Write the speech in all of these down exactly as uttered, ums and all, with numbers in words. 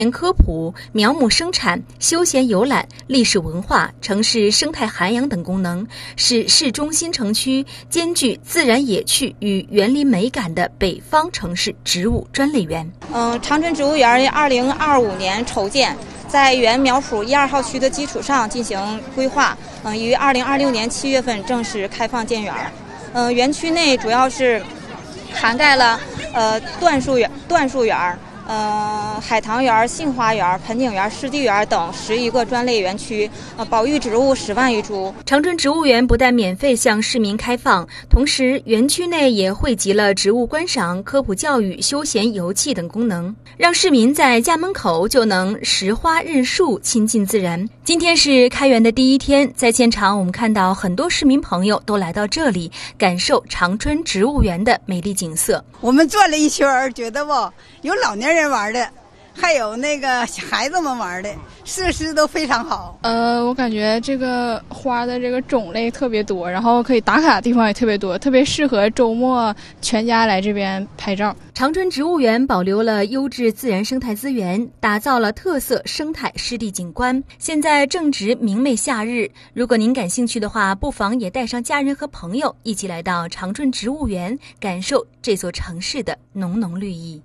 科普、苗木生产、休闲游览、历史文化、城市生态涵养等功能，是市中心城区兼具自然野趣与园林美感的北方城市植物专类园。 嗯，长春植物园二零二五年筹建，在原苗圃一二号区的基础上进行规划，嗯，于二零二六年七月份正式开放建园。嗯，园区内主要是涵盖了呃椴树园、椴树园。呃，海棠园、杏花园、盆景园、湿地园等十余个专类园区，呃，保育植物十万余株。 长春植物园不但免费向市民开放，同时园区内也汇集了植物观赏、科普教育、休闲游憩等功能，让市民在家门口就能识花认树，亲近自然。今天是开园的第一天，在现场我们看到很多市民朋友都来到这里，感受长春植物园的美丽景色。 我们转了一圈，觉得不有老年人玩的，还有那个孩子们玩的，设施都非常好。 呃，我感觉这个花的这个种类特别多，然后可以打卡的地方也特别多，特别适合周末全家来这边拍照。 长春植物园保留了优质自然生态资源，打造了特色生态湿地景观。现在正值明媚夏日，如果您感兴趣的话，不妨也带上家人和朋友一起来到长春植物园，感受这座城市的浓浓绿意。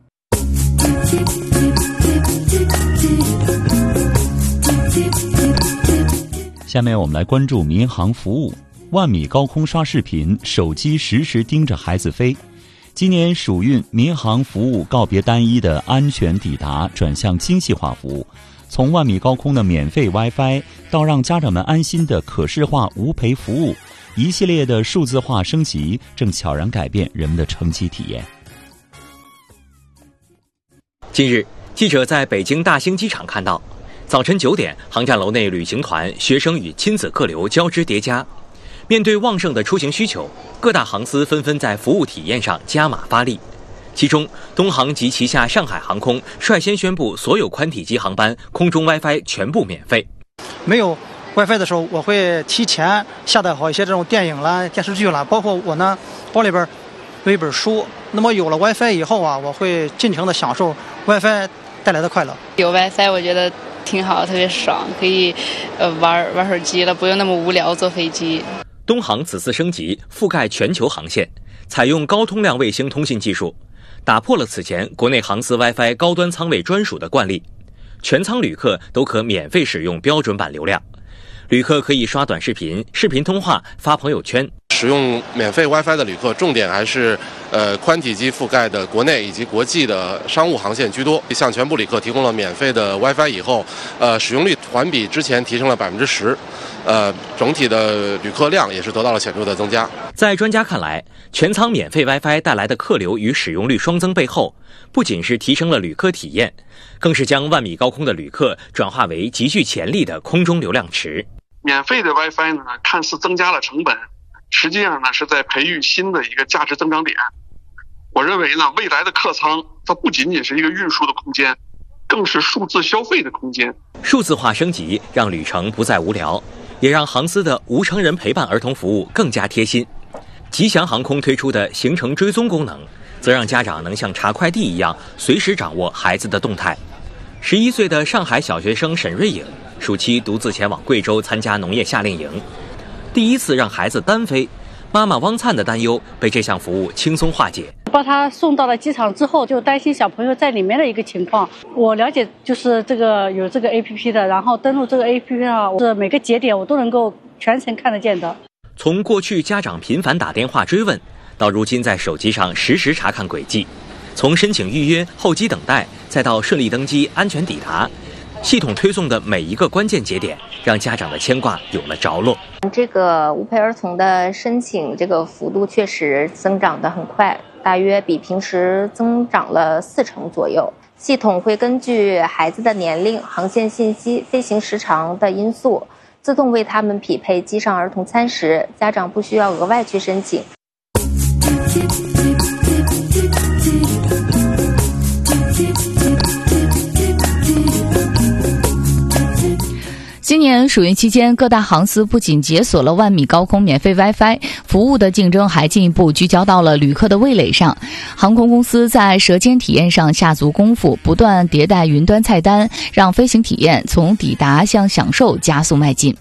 下面我们来关注民航服务。万米高空刷视频，手机实时盯着孩子飞。今年暑运民航服务告别单一的安全抵达，转向精细化服务。从万米高空的免费 WiFi 到让家长们安心的可视化无陪服务，一系列的数字化升级正悄然改变人们的乘机体验。 近日，记者在北京大兴机场看到，早晨九点，航站楼内旅行团、学生与亲子客流交织叠加。面对旺盛的出行需求，各大航司纷纷在服务体验上加码发力。其中，东航及旗下上海航空率先宣布，所有宽体机航班空中 WiFi 全部免费。 没有 WiFi 的时候，我会提前下载好一些这种电影啦、电视剧啦，包括我呢包里边有一本书。那么有了 WiFi 以后啊，我会尽情的享受 WiFi 带来的快乐。 有 WiFi 我觉得挺好，特别爽，可以呃玩玩手机了，不用那么无聊坐飞机。 东航此次升级，覆盖全球航线，采用高通量卫星通信技术，打破了此前国内航司 WiFi 高端舱位专属的惯例，全舱旅客都可免费使用标准版流量。旅客可以刷短视频、视频通话、发朋友圈。 使用免费 WiFi 的旅客，重点还是呃宽体机覆盖的国内以及国际的商务航线居多。向全部旅客提供了免费的 WiFi 以后，呃，使用率环比之前提升了百分之十，呃，整体的旅客量也是得到了显著的增加。 在专家看来，全舱免费 WiFi 带来的客流与使用率双增背后，不仅是提升了旅客体验，更是将万米高空的旅客转化为极具潜力的空中流量池。 免费的 WiFi 呢，看似增加了成本，实际上呢是在培育新的一个价值增长点。我认为呢，未来的客舱它不仅仅是一个运输的空间，更是数字消费的空间。 数字化升级让旅程不再无聊，也让航司的无成人陪伴儿童服务更加贴心。吉祥航空推出的行程追踪功能，则让家长能像查快递一样随时掌握孩子的动态。十一岁的上海小学生沈瑞颖，暑期独自前往贵州参加农业夏令营，第一次让孩子单飞，妈妈汪灿的担忧被这项服务轻松化解。 把他送到了机场之后，就担心小朋友在里面的一个情况。我了解就是这个有这个 A P P 的，然后登录这个 A P P 上，是每个节点我都能够全程看得见的。 从过去家长频繁打电话追问，到如今在手机上实时查看轨迹，从申请预约、候机等待，再到顺利登机、安全抵达，系统推送的每一个关键节点，让家长的牵挂有了着落。 这个无陪儿童的申请这个幅度确实增长得很快，大约比平时增长了四成左右。系统会根据孩子的年龄、航线信息、飞行时长的因素，自动为他们匹配机上儿童餐食，家长不需要额外去申请。 今今年暑运期间，各大航司不仅解锁了万米高空免费 WiFi， 服务的竞争还进一步聚焦到了旅客的味蕾上。航空公司在舌尖体验上下足功夫，不断迭代云端菜单，让飞行体验从抵达向享受加速迈进。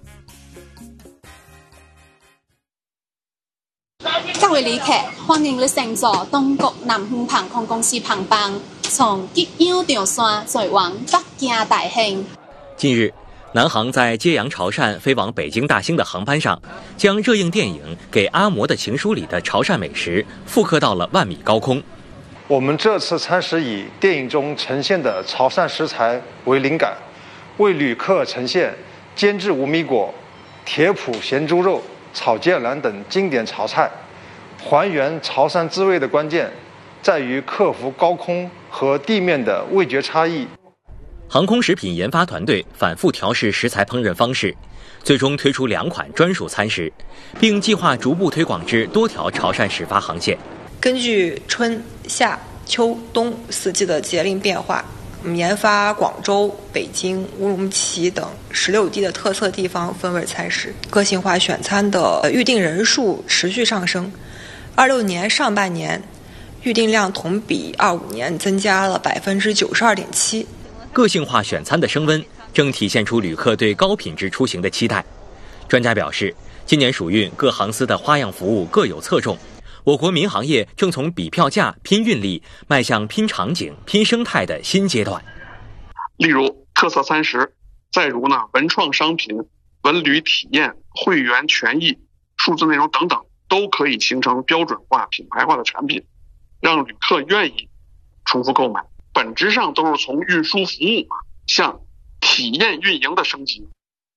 各位旅客，欢迎你乘坐东国南航航空公司航班，从吉阳长山再往北京大兴。 近日，南航在揭阳潮汕飞往北京大兴的航班上，将热映电影《给阿嬷的情书》里的潮汕美食复刻到了万米高空。 我们这次餐食以电影中呈现的潮汕食材为灵感，为旅客呈现煎制无米果、铁脯咸猪肉、炒芥兰等经典潮菜。还原潮汕滋味的关键在于克服高空和地面的味觉差异。 航空食品研发团队反复调试食材烹饪方式，最终推出两款专属餐食，并计划逐步推广至多条潮汕始发航线。 根据春夏秋冬四季的节令变化，我们研发广州、北京、乌鲁木齐等十六地的特色地方风味餐食，个性化选餐的预订人数持续上升。二六年上半年，预订量同比二五年增加了百分之九十二点七。 个性化选餐的升温，正体现出旅客对高品质出行的期待。专家表示，今年暑运各航司的花样服务各有侧重，我国民航业正从比票价、拼运力，迈向拼场景、拼生态的新阶段。 例如特色餐食，再如呢文创商品、文旅体验、会员权益、数字内容等等，都可以形成标准化、品牌化的产品，让旅客愿意重复购买。本质上都是从运输服务向体验运营的升级。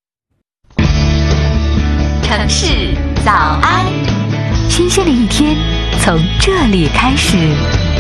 城市早安，新鲜的一天从这里开始。